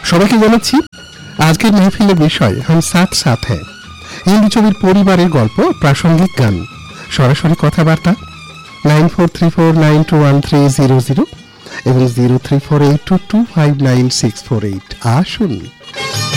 সবাইকে জানাচ্ছি আজকের মেহফিলের বিষয় হাম সাথ সাথ হ্যায়। হিন্দি ছবির পরিবারের গল্প, প্রাসঙ্গিক গান, সরাসরি কথাবার্তা 9434921300 এবং 034822599648। আসুন।